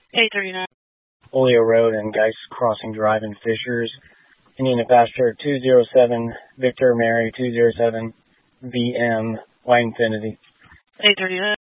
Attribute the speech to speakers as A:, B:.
A: 839.
B: Oleo Road and Geist Crossing Drive in Fishers. Indian Pasture 207, Victor Mary 207, VM, White Infinity.
A: 839.